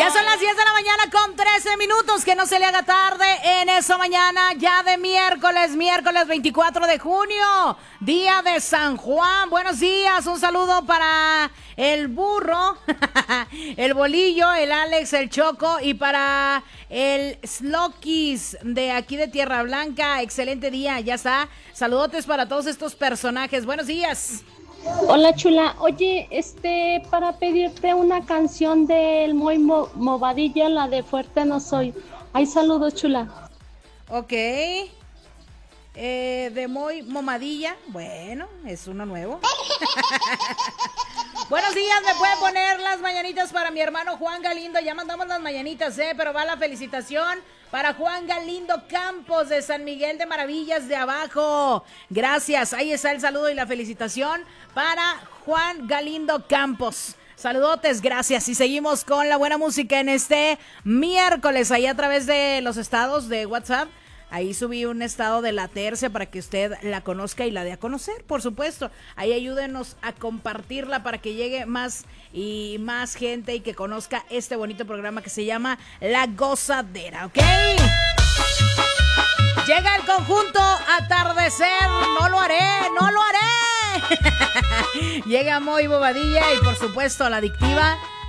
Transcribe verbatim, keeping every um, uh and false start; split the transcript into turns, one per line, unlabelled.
Ya son las diez de la mañana con trece minutos, que no se le haga tarde en esa mañana ya de miércoles, miércoles veinticuatro de junio, día de San Juan. Buenos días, un saludo para el burro, el bolillo, el Alex, el Choco y para el Slokis de aquí de Tierra Blanca. Excelente día, ya está. Saludotes para todos estos personajes. Buenos días.
Hola, chula. Oye, este, para pedirte una canción del Moy Mo- Movadilla, la de Fuerte No Soy. Ay, saludos, chula.
Ok. Eh, de Moy Momadilla. Bueno, es uno nuevo. Buenos días, me pueden poner las mañanitas para mi hermano Juan Galindo. Ya mandamos las mañanitas, eh, pero va la felicitación para Juan Galindo Campos de San Miguel de Maravillas de Abajo. Gracias, ahí está el saludo y la felicitación para Juan Galindo Campos. Saludotes, gracias. Y seguimos con la buena música en este miércoles, ahí a través de los estados de WhatsApp. Ahí subí un estado de la tercia para que usted la conozca y la dé a conocer, por supuesto. Ahí ayúdenos a compartirla para que llegue más y más gente y que conozca este bonito programa que se llama La Gozadera, ¿ok? Llega el conjunto Atardecer, no lo haré, no lo haré. Llega Moy Bobadilla y por supuesto la adictiva